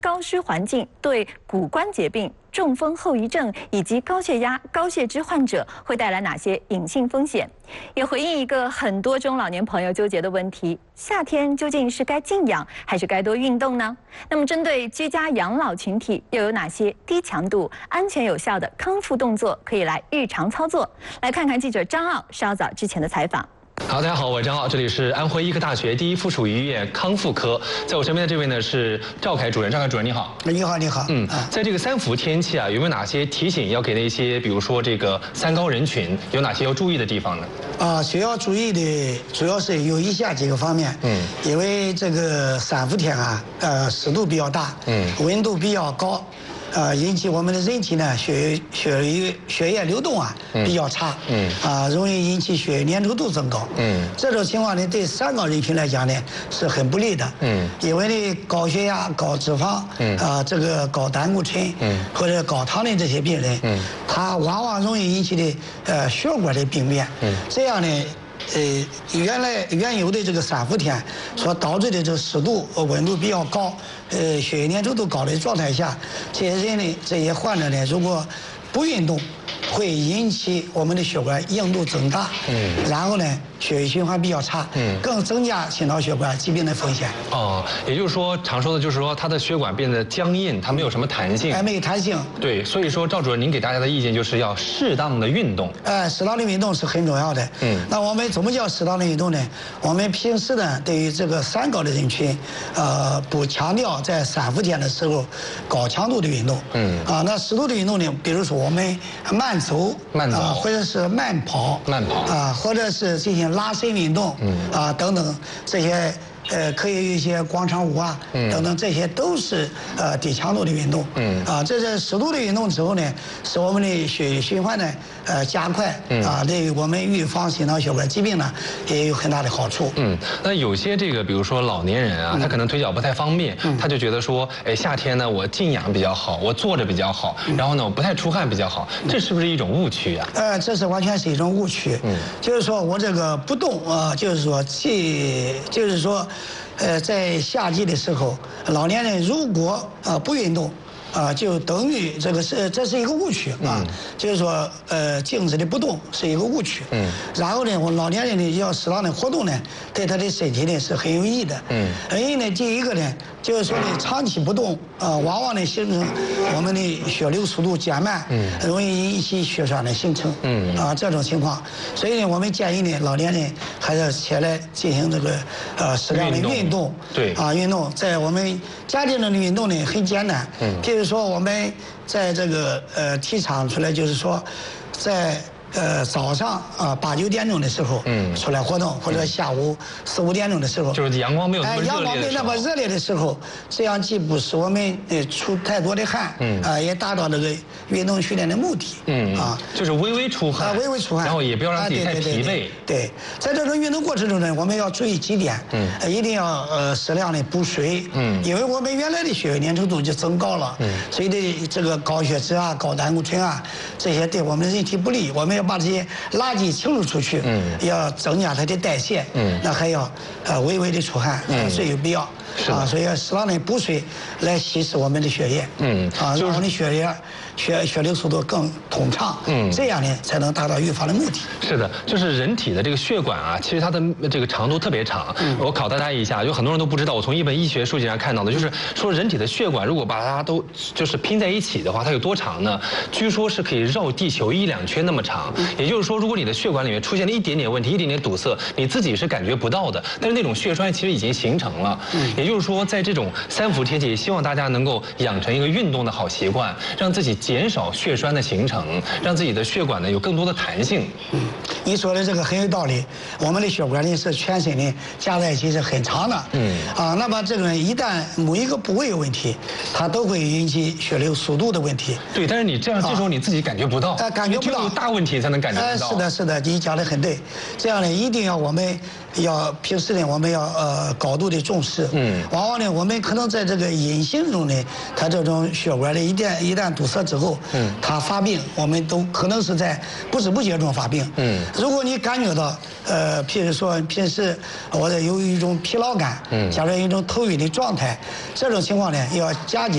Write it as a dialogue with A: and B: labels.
A: 高湿环境对骨关节病、中风后遗症以及高血压、高血脂患者会带来哪些隐性风险？也回应一个很多中老年朋友纠结的问题：夏天究竟是该静养还是该多运动呢？那么，针对居家养老群体，又有哪些低强度、安全有效的康复动作可以来日常操作？来看看记者张傲稍早之前的采访。
B: 好，大家好，我是张傲，这里是安徽医科大学第一附属医院康复科，在我身边的这位呢是赵凯主任，赵凯主任你好。
C: 你好，你好。
B: 在这个三伏天气啊，有没有哪些提醒要给那些，比如说这个三高人群，有哪些要注意的地方呢？
C: 需要注意的主要是有以下几个方面。因为这个三伏天啊，湿度比较大，温度比较高。 引起我们的人体呢血液流动啊比较差，容易引起血液粘稠度增高，这种情况呢对三高人群来讲呢是很不利的，因为呢高血压、高脂肪，这个高胆固醇，或者高糖的这些病人，他往往容易引起的血管的病变，这样呢。 原有的这个三伏天所导致的这个湿度、温度比较高，血液粘稠度高的状态下，这些人呢，这些患者呢，如果不运动，会引起我们的血管硬度增大，然后呢，血液循环比较差，更增加心脑血管疾病的风险。
B: 也就是说，常说的就是说，它的血管变得僵硬，它没有什么弹性，
C: 没有弹性。对，
B: 所以说赵主任，您给大家的意见就是要适当的运动。
C: 适当的运动是很重要的。那我们怎么叫适当的运动呢？我们平时呢，对于这个三高的人群，不强调在三伏天的时候高强度的运动。那适度的运动呢，比如说我们慢走，或者是慢跑，或者是进行拉伸运动，等等这些。 可以有一些广场舞啊，等等，这些都是低强度的运动。这是适度的运动之后呢，使我们的血液循环呢加快，对于我们预防心脑血管疾病呢也有很大的好处。
B: 那有些这个，比如说老年人啊，他可能腿脚不太方便，他就觉得说，哎，夏天呢我静养比较好，我坐着比较好，然后呢我不太出汗比较好，这是不是一种误区呀？
C: 这是完全是一种误区。就是说我这个不动就是说。 在夏季的时候，老年人如果不运动，就等于这是一个误区啊，就是说静止的不动是一个误区。然后呢，我老年人呢要适当的活动呢，对他的身体呢是很有益的。因为呢，第一个呢，就是说呢长期不动，往往呢形成我们的血流速度减慢，容易引起血栓的形成。这种情况，所以呢，我们建议呢老年人还是起来进行这个适量的运动。
B: 对
C: 运动在我们家庭中的运动呢很简单，譬如说我们在这个提倡出来，就是说在。早上8、9点钟的时候，出来活动，或者下午4、5点钟的时候，
B: 就是阳光没有
C: 阳光没那么热烈的时候，这样既不使我们出太多的汗，也达到这个运动训练的目的，
B: 就是微微出汗，
C: 微微出汗，
B: 然后也不要让自己太疲惫。
C: 对，在这种运动过程中呢，我们要注意几点，一定要适量的补水，因为我们原来的血液粘稠度就增高了，所以的这个高血脂啊、高胆固醇啊，这些对我们人体不利，我们要把这些垃圾清除出去，要增加它的代谢，那还要微微的出汗，最有必要。所以要适当的补水来稀释我们的血液，让我们的血流速度更通畅，这样呢才能达到预防的目的。
B: 是的，就是人体的这个血管啊，其实它的这个长度特别长。我考大家一下，有很多人都不知道，我从一本医学书籍上看到的，就是说人体的血管如果把它都就是拼在一起的话，它有多长呢？据说是可以绕地球1、2圈那么长。也就是说，如果你的血管里面出现了一点点问题、一点点堵塞，你自己是感觉不到的，但是那种血栓其实已经形成了。也就是说，在这种三伏天气，希望大家能够养成一个运动的好习惯，让自己减少血栓的形成，让自己的血管呢有更多的弹性。
C: 你说的这个很有道理。我们的血管呢是全身的加在一起是很长的，那么这个一旦某一个部位有问题，它都会引起血流速度的问题。
B: 对，但是你这样这时候你自己感觉不到，
C: 感觉不到，
B: 有大问题才能感觉到。
C: 是的，是的，你讲得很对。这样呢，一定要我们要平时呢，我们要高度的重视。往往呢，我们可能在这个隐形中呢，它这种血管的一旦堵塞之后，它发病，我们都可能是在不知不觉中发病。如果你感觉到譬如说平时我有一种疲劳感，加上一种头晕的状态，这种情况呢，要加紧